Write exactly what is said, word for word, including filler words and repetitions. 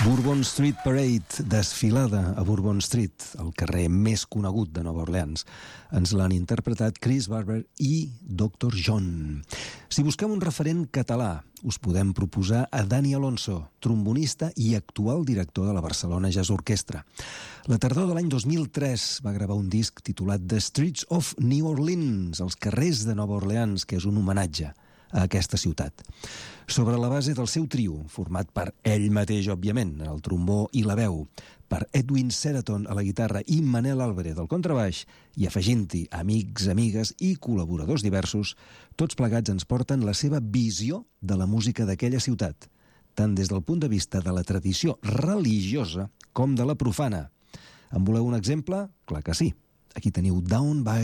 Bourbon Street Parade, desfilada a Bourbon Street, el carrer més conegut de Nova Orleans. Ens l'han interpretat Chris Barber i doctor John. Si busquem un referent català, us podem proposar a Dani Alonso, trombonista i actual director de la Barcelona Jazz Orquestra. La tardor de l'any dos mil tres va gravar un disc titulat The Streets of New Orleans, els carrers de Nova Orleans, que és un homenatge a aquesta ciutat. Sobre la base del seu trio, format per ell mateix, òbviament, el trombó i la veu, per Edwin Seraton a la guitarra i Manel Álvarez al contrabaix, i afegint-hi amics, amigues i col·laboradors diversos, tots plegats ens porten la seva visió de la música d'aquella ciutat, tant des del punt de vista de la tradició religiosa com de la profana. En voleu un exemple? Clar que sí. Aquí teniu Down by